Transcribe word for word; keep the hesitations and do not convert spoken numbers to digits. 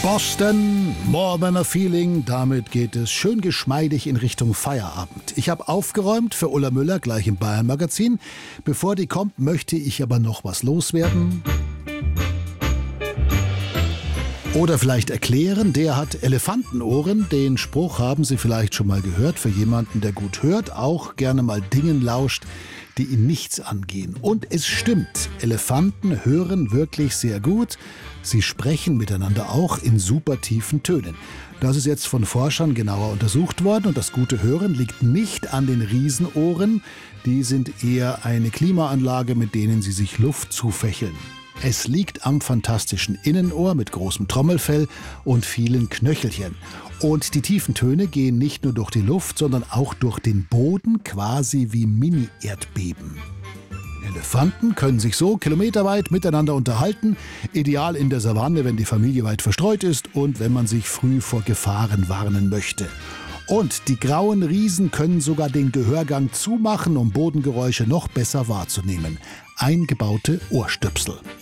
Boston, More Than a Feeling, damit geht es schön geschmeidig in Richtung Feierabend. Ich habe aufgeräumt für Ulla Müller gleich im Bayern Magazin. Bevor die kommt, möchte ich aber noch was loswerden. Oder vielleicht erklären, der hat Elefantenohren. Den Spruch haben Sie vielleicht schon mal gehört. Für jemanden, der gut hört, auch gerne mal Dingen lauscht, die ihn nichts angehen. Und es stimmt, Elefanten hören wirklich sehr gut. Sie sprechen miteinander auch in super tiefen Tönen. Das ist jetzt von Forschern genauer untersucht worden und das gute Hören liegt nicht an den Riesenohren. Die sind eher eine Klimaanlage, mit denen sie sich Luft zufächeln. Es liegt am fantastischen Innenohr mit großem Trommelfell und vielen Knöchelchen. Und die tiefen Töne gehen nicht nur durch die Luft, sondern auch durch den Boden, quasi wie Mini-Erdbeben. Elefanten können sich so kilometerweit miteinander unterhalten, ideal in der Savanne, wenn die Familie weit verstreut ist und wenn man sich früh vor Gefahren warnen möchte. Und die grauen Riesen können sogar den Gehörgang zumachen, um Bodengeräusche noch besser wahrzunehmen. Eingebaute Ohrstöpsel.